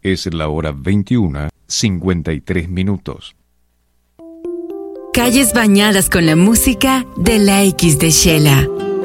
Es la hora 21:53. Calles bañadas con la música de la X de Shela.